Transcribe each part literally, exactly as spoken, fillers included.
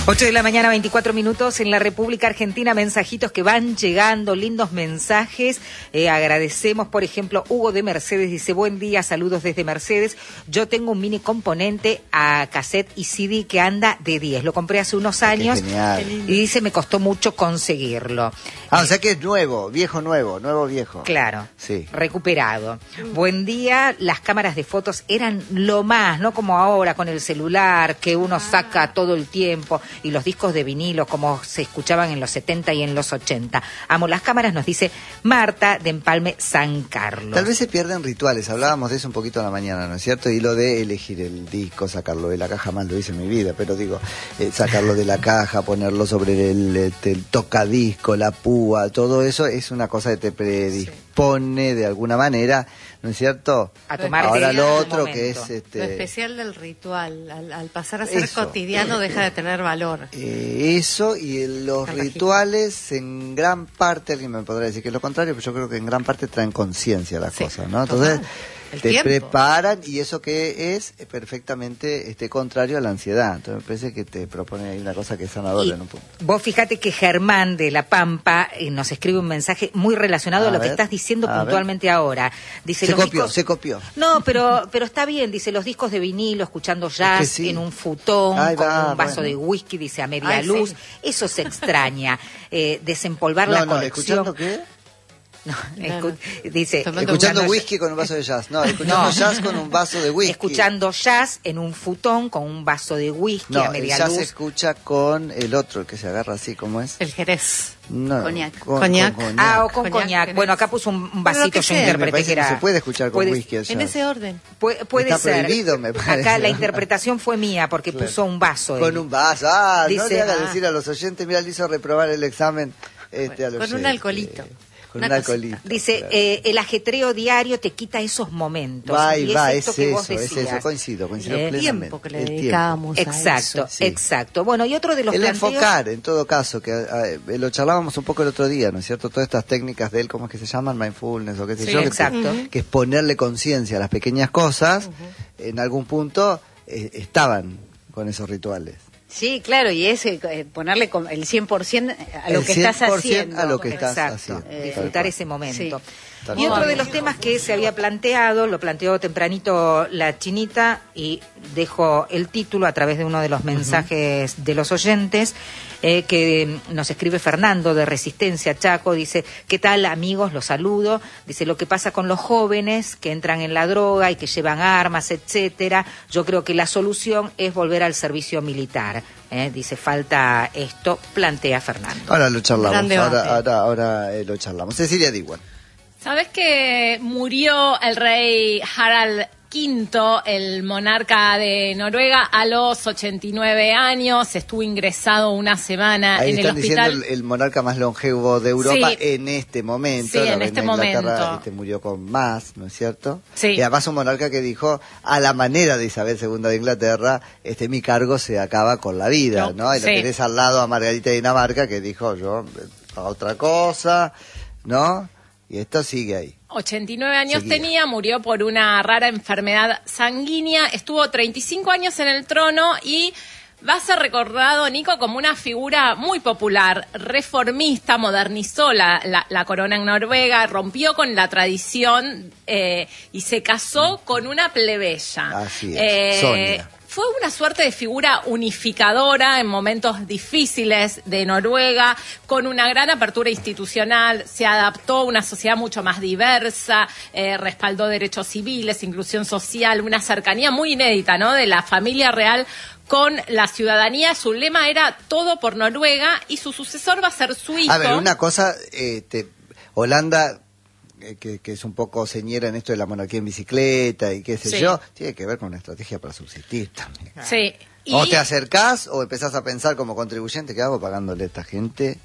ocho de la mañana, veinticuatro minutos en la República Argentina. Mensajitos que van llegando, lindos mensajes. Eh, agradecemos, por ejemplo, Hugo de Mercedes dice: buen día, saludos desde Mercedes. Yo tengo un mini componente a cassette y C D que anda de diez. Lo compré hace unos años y dice: me costó mucho conseguirlo. Ah, eh, o sea que es nuevo, viejo nuevo, nuevo viejo. Claro, sí. Recuperado. Mm. Buen día, las cámaras de fotos eran lo más, no como ahora con el celular que uno ah. saca todo el tiempo. Y los discos de vinilo como se escuchaban en los setenta y en los ochenta. Amo las cámaras, nos dice Marta de Empalme, San Carlos. Tal vez se pierden rituales, hablábamos de eso un poquito a la mañana, ¿no es cierto? Y lo de elegir el disco, sacarlo de la caja, mal lo hice en mi vida, pero digo, eh, sacarlo de la caja, ponerlo sobre el, el, el tocadisco, la púa, todo eso es una cosa que te predispone sí. de alguna manera, ¿no es cierto? A tomar ahora lo otro momento. Que es este lo especial del ritual, al, al pasar a ser eso. cotidiano deja de tener valor. Eh, eso y el, los Carajito. rituales en gran parte, alguien me podrá decir que es lo contrario, pero yo creo que en gran parte traen conciencia a las sí, cosas, ¿no? Entonces el te tiempo. preparan y eso que es perfectamente este contrario a la ansiedad. Entonces me parece que te propone ahí una cosa que es sanadora y en un punto. Vos fíjate que Germán de La Pampa eh, nos escribe un mensaje muy relacionado a, a lo ver, que estás diciendo puntualmente ver. ahora. Dice, se los copió, discos... se copió. No, pero pero está bien, dice, los discos de vinilo, escuchando jazz es que sí. en un futón, Ay, con va, un vaso bueno. de whisky, dice, a media Ay, luz. Sí. Eso se extraña. eh, desempolvar no, la no, colección. ¿escuchando qué? No, no, escu- no. dice escuchando whisky con un vaso de jazz. No, escuchando no. jazz con un vaso de whisky. Escuchando jazz en un futón con un vaso de whisky no, a media el jazz luz. se escucha con el otro, el que se agarra así, ¿cómo es? El Jerez. No, coñac. Con, coñac. Con, con ah, o con coñac. coñac. Bueno, acá puso un vasito, yo interpreté me parece que era... que se puede escuchar con puede... whisky el jazz. En ese orden. Pu- puede Está ser. prohibido, me parece. Acá la interpretación fue mía porque claro. puso un vaso. Con él. un vaso. Ah, Dice, no le hagas ah. decir a los oyentes, mira, le hizo reprobar el examen este, a los Con un oyentes. alcoholito. Con Una un alcoholito. Dice, claro. eh, el ajetreo diario te quita esos momentos. Va y y va, es, esto es que eso, vos es eso, coincido, coincido el plenamente. tiempo que le el dedicábamos tiempo. a Exacto, eso. sí. exacto. Bueno, y otro de los el planteos... enfocar, en todo caso, que eh, lo charlábamos un poco el otro día, ¿no es cierto? Todas estas técnicas de él, ¿cómo es que se llaman? Mindfulness o qué sé sí, yo. exacto. Que, uh-huh. que es ponerle conciencia a las pequeñas cosas, uh-huh. en algún punto eh, estaban con esos rituales. Sí, claro, y es eh, ponerle el cien por ciento a lo que estás haciendo. a lo que estás Exacto, haciendo. Eh, disfrutar ese momento. Sí. Y otro de los temas que se había planteado, lo planteó tempranito la Chinita, y dejo el título a través de uno de los mensajes uh-huh. de los oyentes, eh, que nos escribe Fernando de Resistencia Chaco, dice: ¿qué tal, amigos? Los saludo. Dice: lo que pasa con los jóvenes que entran en la droga y que llevan armas, etcétera, yo creo que la solución es volver al servicio militar. Eh, dice, falta esto, plantea Fernando. Ahora lo charlamos, ahora, ahora, ahora eh, lo charlamos. Cecilia Diwan. ¿Sabes que murió el rey Harald quinto, el monarca de Noruega, a los ochenta y nueve años? Estuvo ingresado una semana Ahí en el están hospital. diciendo el, el monarca más longevo de Europa sí. en este momento. Sí, la en este momento. momento. Este murió con más, ¿no es cierto? Sí. Y además un monarca que dijo, a la manera de Isabel segunda de Inglaterra, este mi cargo se acaba con la vida, ¿no? ¿no? Y sí. lo tenés al lado a Margarita de Dinamarca, que dijo, yo, a otra cosa, ¿no? Y esto sigue ahí. ochenta y nueve años Seguía. tenía, murió por una rara enfermedad sanguínea, estuvo treinta y cinco años en el trono y va a ser recordado, Nico, como una figura muy popular, reformista, modernizó la, la, la corona en Noruega, rompió con la tradición eh, y se casó con una plebeya. Así es, eh, Sonia. Fue una suerte de figura unificadora en momentos difíciles de Noruega, con una gran apertura institucional, se adaptó a una sociedad mucho más diversa, eh, respaldó derechos civiles, inclusión social, una cercanía muy inédita, ¿no?, de la familia real con la ciudadanía. Su lema era todo por Noruega y su sucesor va a ser su hijo. A ver, una cosa, este, Holanda... Que, que es un poco señera en esto de la monarquía en bicicleta y qué sé sí. yo, tiene que ver con una estrategia para subsistir también. Sí. Y... O te acercás o empezás a pensar como contribuyente, ¿qué hago pagándole a esta gente?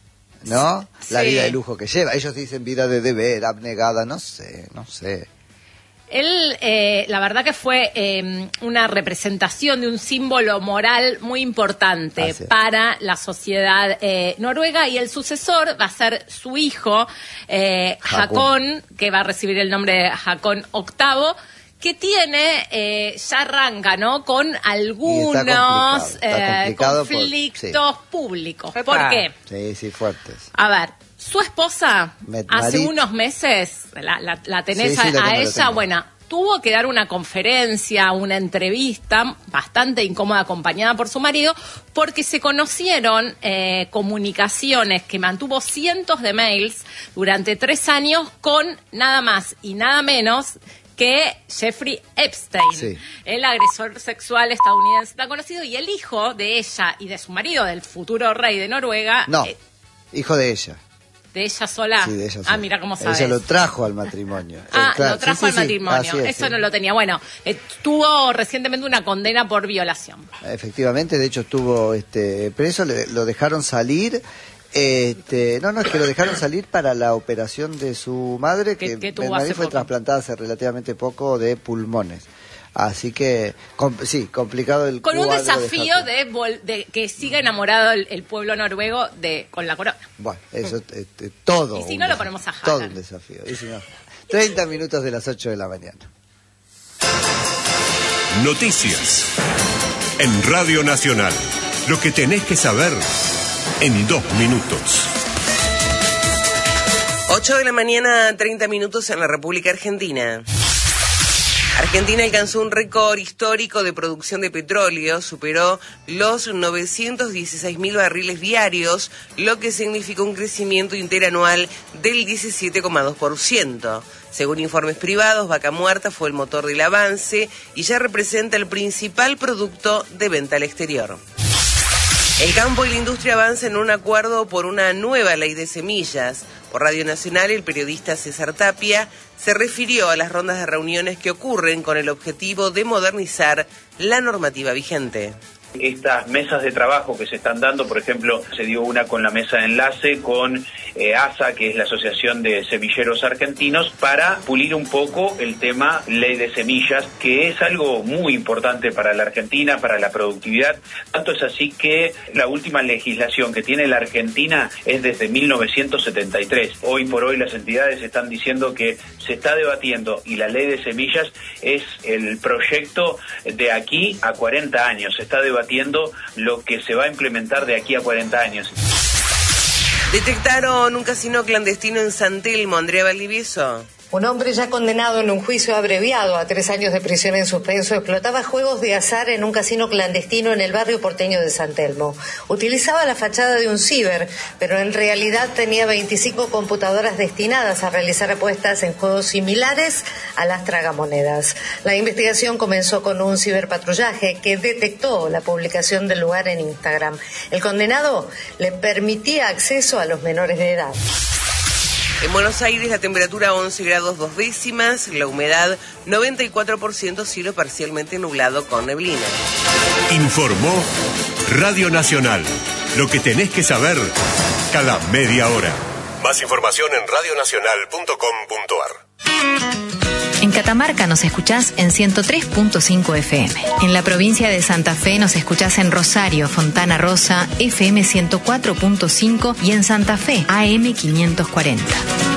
¿No? Sí. La vida de lujo que lleva. Ellos dicen vida de deber, abnegada, no sé, no sé. Él, eh, la verdad que fue eh, una representación de un símbolo moral muy importante ah, sí. para la sociedad eh, noruega, y el sucesor va a ser su hijo, eh, Haakon, que va a recibir el nombre de Haakon octavo, que tiene, eh, ya arranca, ¿no? Con algunos está complicado, está eh, conflictos por, sí. públicos. ¿Por qué? Sí, sí, fuertes. A ver, su esposa, Met hace Marit. unos meses, la, la, la tenés Sí, sí, a, la tengo, a la ella, tengo. bueno, tuvo que dar una conferencia, una entrevista bastante incómoda acompañada por su marido, porque se conocieron eh, comunicaciones que mantuvo cientos de mails durante tres años con nada más y nada menos que Jeffrey Epstein, sí. el agresor sexual estadounidense tan conocido, y el hijo de ella y de su marido, del futuro rey de Noruega. No, eh, hijo de ella. ¿De ella sola? Sí, de ella sola. Ah, mira cómo sabes. Ella lo trajo al matrimonio. Ah, Eh, claro, lo trajo sí, sí, al sí. matrimonio. Así es, Eso sí. no lo tenía. Bueno, eh, tuvo recientemente una condena por violación. Efectivamente, de hecho estuvo este, preso, le, lo dejaron salir. Este, no, no, es que lo dejaron salir para la operación de su madre, que, ¿Qué- qué tuvo Met Marit hace fue poco? trasplantada hace relativamente poco de pulmones. Así que, com- sí, complicado el Con un cuadro desafío dejarse- de, vol- de que siga enamorado el, el pueblo noruego de con la corona. Bueno, eso este, todo. Y si un no, lo desafío, ponemos a Haaland. todo un desafío. Y si no, treinta minutos de las ocho de la mañana. Noticias. En Radio Nacional. Lo que tenés que saber en dos minutos. ocho de la mañana, treinta minutos en la República Argentina. Argentina alcanzó un récord histórico de producción de petróleo, superó los novecientos dieciséis mil barriles diarios, lo que significó un crecimiento interanual del diecisiete coma dos por ciento. Según informes privados, Vaca Muerta fue el motor del avance y ya representa el principal producto de venta al exterior. El campo y la industria avanzan en un acuerdo por una nueva ley de semillas. Por Radio Nacional, el periodista César Tapia se refirió a las rondas de reuniones que ocurren con el objetivo de modernizar la normativa vigente. Estas mesas de trabajo que se están dando, por ejemplo, se dio una con la mesa de enlace con eh, A S A, que es la Asociación de Semilleros Argentinos, para pulir un poco el tema ley de semillas, que es algo muy importante para la Argentina, para la productividad. Tanto es así que la última legislación que tiene la Argentina es desde mil novecientos setenta y tres. Hoy por hoy las entidades están diciendo que se está debatiendo y la ley de semillas es el proyecto de aquí a cuarenta años. Se está debatiendo lo que se va a implementar de aquí a cuarenta años. Detectaron un casino clandestino en San Telmo. Andrea Valdivieso. Un hombre ya condenado en un juicio abreviado a tres años de prisión en suspenso explotaba juegos de azar en un casino clandestino en el barrio porteño de San Telmo. Utilizaba la fachada de un ciber, pero en realidad tenía veinticinco computadoras destinadas a realizar apuestas en juegos similares a las tragamonedas. La investigación comenzó con un ciberpatrullaje que detectó la publicación del lugar en Instagram. El condenado le permitía acceso a los menores de edad. En Buenos Aires la temperatura once grados dos décimas, la humedad noventa y cuatro por ciento, cielo parcialmente nublado con neblina. Informó Radio Nacional. Lo que tenés que saber cada media hora. Más información en radio nacional punto com punto a r. En Catamarca nos escuchás en ciento tres punto cinco F M. En la provincia de Santa Fe nos escuchás en Rosario, Fontana Rosa, F M ciento cuatro punto cinco y en Santa Fe, A M quinientos cuarenta.